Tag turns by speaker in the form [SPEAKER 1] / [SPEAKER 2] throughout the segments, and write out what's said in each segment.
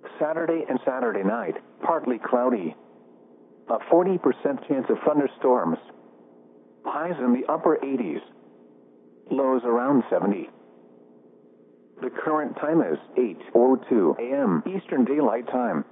[SPEAKER 1] Saturday and Saturday night, partly cloudy. A 40% chance of thunderstorms. Highs in the upper 80s. Lows around 70. The current time is 8:02 a.m. Eastern Daylight Time.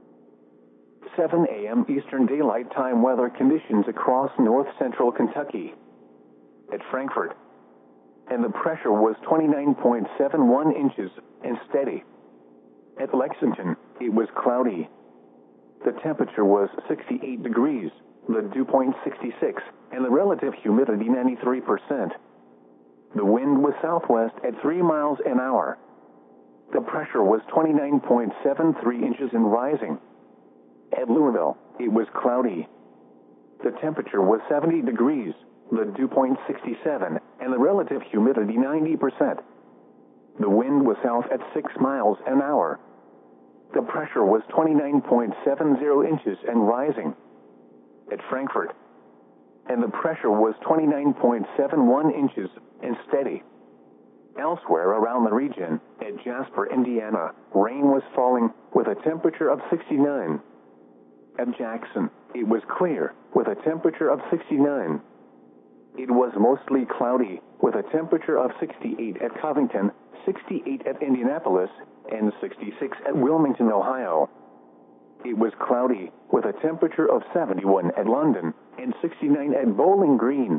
[SPEAKER 1] 7 a.m. Eastern Daylight Time weather conditions across north-central Kentucky. At Frankfort. And the pressure was 29.71 inches and steady. At Lexington, it was cloudy. The temperature was 68 degrees, the dew point 66, and the relative humidity 93%. The wind was southwest at 3 miles an hour. The pressure was 29.73 inches and rising. At Louisville, it was cloudy. The temperature was 70 degrees, the dew point 67, and the relative humidity 90%. The wind was south at 6 miles an hour. The pressure was 29.70 inches and rising. At Frankfort. And the pressure was 29.71 inches and steady. Elsewhere around the region, at Jasper, Indiana, rain was falling with a temperature of 69. At Jackson, it was clear with a temperature of 69. It was mostly cloudy with a temperature of 68 at Covington, 68 at Indianapolis, and 66 at Wilmington, Ohio. It was cloudy with a temperature of 71 at London and 69 at Bowling Green.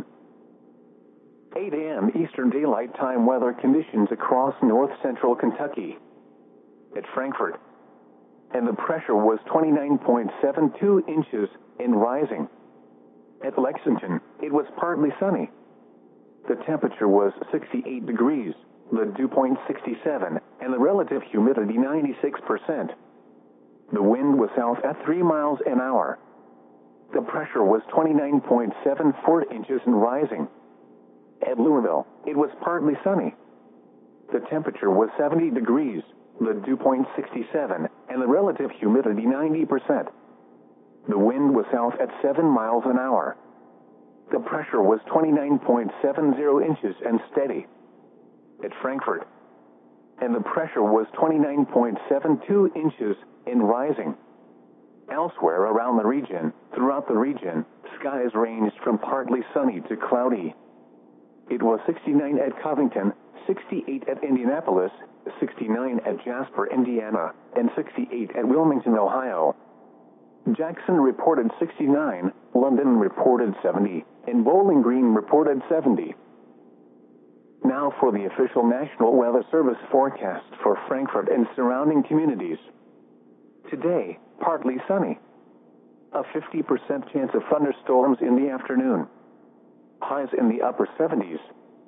[SPEAKER 1] 8 a.m. Eastern Daylight Time weather conditions across north-central Kentucky. At Frankfort. And the pressure was 29.72 inches and rising. At Lexington, it was partly sunny. The temperature was 68 degrees, the dew point 67, and the relative humidity 96%. The wind was south at 3 miles an hour. The pressure was 29.74 inches and rising. At Louisville, it was partly sunny. The temperature was 70 degrees, the dew point 67, and the relative humidity 90%. The wind was south at 7 miles an hour. The pressure was 29.70 inches and steady. At Frankfort. And the pressure was 29.72 inches and rising. Elsewhere around the region, throughout the region, skies ranged from partly sunny to cloudy. It was 69 at Covington, 68 at Indianapolis, 69 at Jasper, Indiana, and 68 at Wilmington, Ohio. Jackson reported 69, London reported 70, and Bowling Green reported 70. Now for the official National Weather Service forecast for Frankfort and surrounding communities. Today, partly sunny. A 50% chance of thunderstorms in the afternoon. Highs in the upper 70s.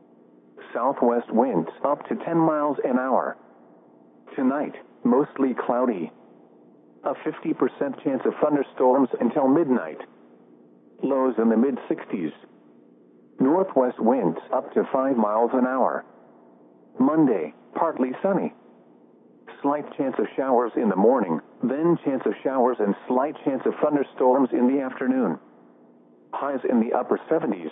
[SPEAKER 1] Southwest winds up to 10 miles an hour. Tonight, mostly cloudy. A 50% chance of thunderstorms until midnight. Lows in the mid-60s. Northwest winds up to 5 miles an hour. Monday, partly sunny. Slight chance of showers in the morning, then chance of showers and slight chance of thunderstorms in the afternoon. Highs in the upper 70s.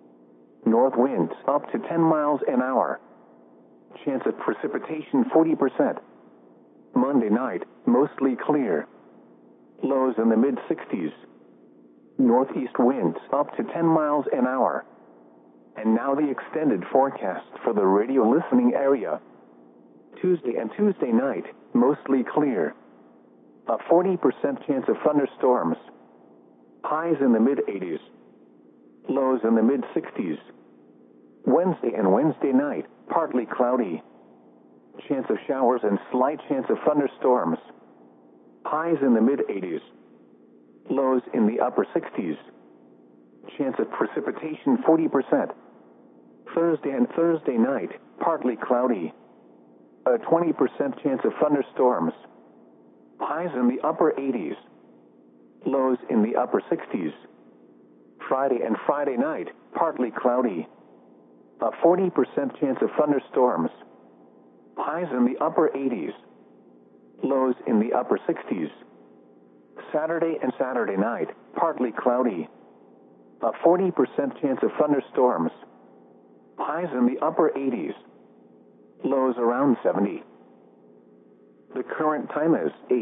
[SPEAKER 1] North winds up to 10 miles an hour. Chance of precipitation 40%. Monday night, mostly clear. Lows in the mid-60s. Northeast winds up to 10 miles an hour. And now the extended forecast for the radio listening area. Tuesday and Tuesday night, mostly clear. A 40% chance of thunderstorms. Highs in the mid-80s. Lows in the mid-60s. Wednesday and Wednesday night, partly cloudy. Chance of showers and slight chance of thunderstorms. Highs in the mid-80s. Lows in the upper 60s. Chance of precipitation 40%. Thursday and Thursday night, partly cloudy. A 20% chance of thunderstorms. Highs in the upper 80s. Lows in the upper 60s. Friday and Friday night, partly cloudy. A 40% chance of thunderstorms. Highs in the upper 80s. Lows in the upper 60s. Saturday and Saturday night, partly cloudy. A 40% chance of thunderstorms. Highs in the upper 80s. Lows around 70. The current time is 8.